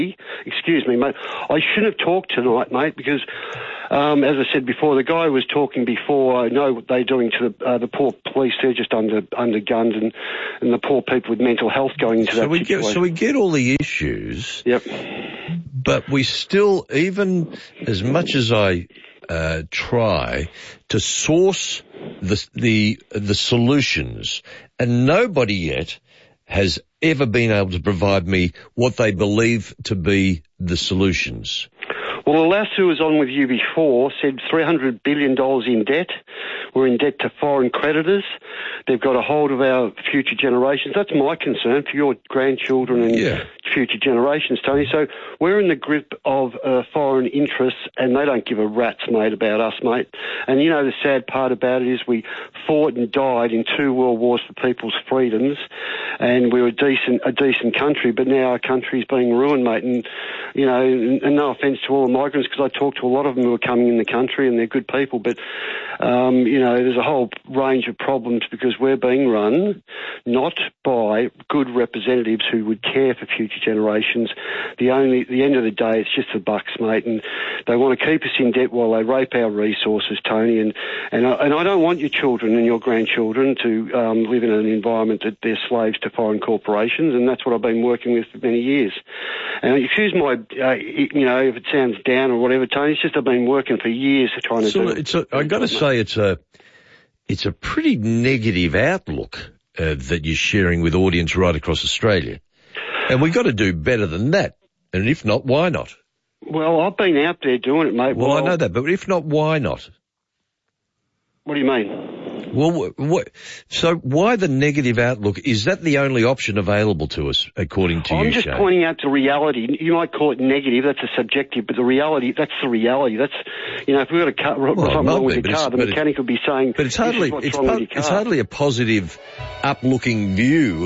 Excuse me, mate. I shouldn't have talked tonight, mate, because, as I said before, the guy was talking before. I know what they're doing to the poor police. They're just undergunned, and the poor people with mental health going into that situation. So we get all the issues. Yep. But we still, even as much as I try to source the solutions, and nobody yet has ever been able to provide me what they believe to be the solutions. Well, the lass who was on with you before said $300 billion in debt. We're in debt to foreign creditors. They've got a hold of our future generations. That's my concern for your grandchildren and future generations, Tony. So we're in the grip of foreign interests, and they don't give a rat's, mate, about us, mate. And, you know, the sad part about it is we fought and died in 2 world wars for people's freedoms, and we were a decent country, but now our country's being ruined, mate. And, you know, and no offence to all the migrants, because I talked to a lot of them who are coming in the country, and they're good people, but, you know, there's a whole range of problems because we're being run not by good representatives who would care for future generations. The end of the day, it's just the bucks, mate, and they want to keep us in debt while they rape our resources, Tony, and I don't want your children and your grandchildren to live in an environment that they're slaves to foreign corporations, and that's what I've been working with for many years. And excuse my, you know, if it sounds down or whatever, Tony, it's just I've been working for years trying to do it. I've got to say it's a pretty negative outlook that you're sharing with audience right across Australia. And we've got to do better than that. And if not, why not? Well, I've been out there doing it, mate. Well, I know that, but if not, why not? What do you mean? Well, so why the negative outlook? Is that the only option available to us, according to you, I'm just Shane? pointing out the reality. You might call it negative, that's a subjective, but the reality, that's the reality. That's, you know, if we've got a car, something wrong with the car, the mechanic will be saying, but it's hardly a positive, up-looking view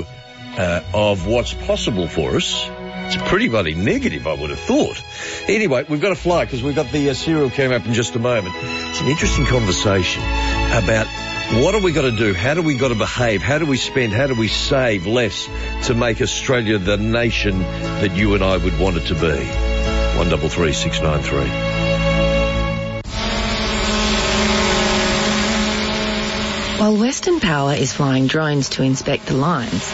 of what's possible for us. It's pretty bloody negative, I would have thought. Anyway, we've got to fly because we've got the serial cam up in just a moment. It's an interesting conversation about what have we got to do? How do we got to behave? How do we spend? How do we save less to make Australia the nation that you and I would want it to be? 133 693. While Western Power is flying drones to inspect the lines,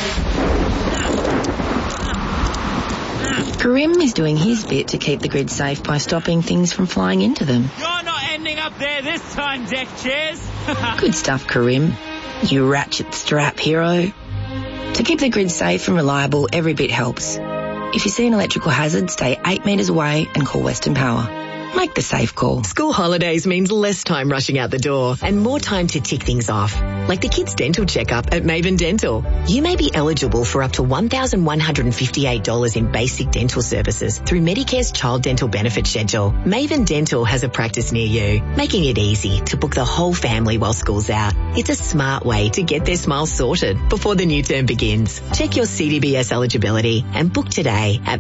Karim is doing his bit to keep the grid safe by stopping things from flying into them. You're not ending up there this time, deck chairs. Good stuff, Karim. You ratchet strap hero. To keep the grid safe and reliable, every bit helps. If you see an electrical hazard, stay 8 metres away and call Western Power. Make the safe call. School holidays means less time rushing out the door and more time to tick things off. Like the kids' dental checkup at Maven Dental. You may be eligible for up to $1,158 in basic dental services through Medicare's Child Dental Benefit Schedule. Maven Dental has a practice near you, making it easy to book the whole family while school's out. It's a smart way to get their smiles sorted before the new term begins. Check your CDBS eligibility and book today at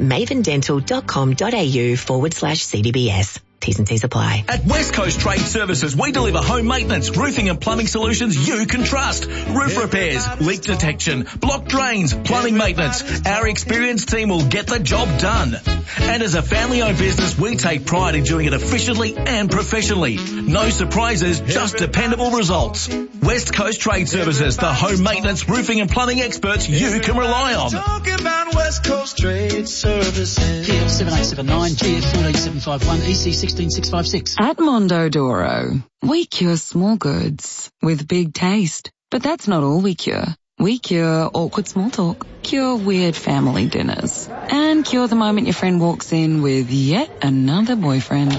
mavendental.com.au/CDBS. T's and C's apply. At West Coast Trade Services, we deliver home maintenance, roofing and plumbing solutions you can trust. Roof repairs, leak detection, block drains, plumbing maintenance. Our experienced team will get the job done. And as a family-owned business, we take pride in doing it efficiently and professionally. No surprises, just dependable results. West Coast Trade Services, the home maintenance, roofing and plumbing experts you can rely on. Talking about West Coast Trade Services. GF 7879, GF 14751, EC 16656. At Mondodoro, we cure small goods with big taste. But that's not all we cure. We cure awkward small talk, cure weird family dinners, and cure the moment your friend walks in with yet another boyfriend.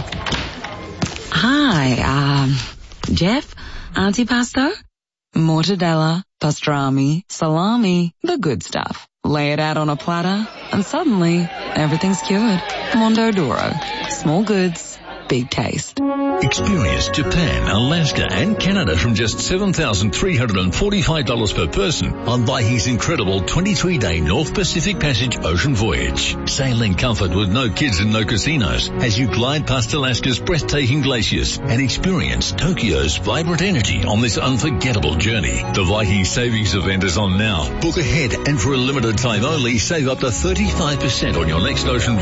Hi, Jeff, antipasto, mortadella, pastrami, salami, the good stuff. Lay it out on a platter, and suddenly everything's cured. Mondodoro, small goods, big taste. Experience Japan, Alaska and Canada from just $7,345 per person on Vaihi's incredible 23-day North Pacific Passage ocean voyage. Sail in comfort with no kids and no casinos as you glide past Alaska's breathtaking glaciers and experience Tokyo's vibrant energy on this unforgettable journey. The Vaihi Savings Event is on now. Book ahead and for a limited time only, save up to 35% on your next ocean